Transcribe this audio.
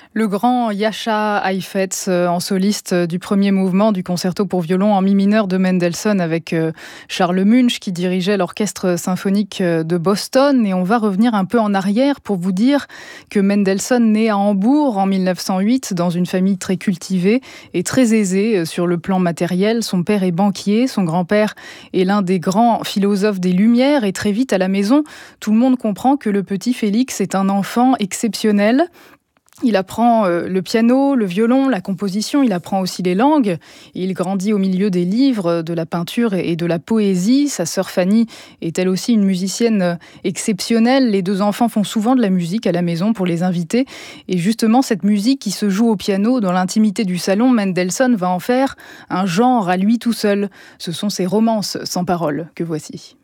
Le grand Jascha Heifetz en soliste du premier mouvement du concerto pour violon en mi mineur de Mendelssohn avec Charles Munch qui dirigeait l'orchestre symphonique de Boston. Et on va revenir un peu en arrière pour vous dire que Mendelssohn naît à Hambourg en 1908 dans une famille très cultivée et très aisée sur le plan matériel. Son père est banquier, son grand-père est l'un des grands philosophes des Lumières et très vite à la maison, tout le monde comprend que le petit Félix est un enfant exceptionnel. Il apprend le piano, le violon, la composition, il apprend aussi les langues. Il grandit au milieu des livres, de la peinture et de la poésie. Sa sœur Fanny est elle aussi une musicienne exceptionnelle. Les deux enfants font souvent de la musique à la maison pour les invités. Et justement, cette musique qui se joue au piano dans l'intimité du salon, Mendelssohn va en faire un genre à lui tout seul. Ce sont ses romances sans paroles que voici.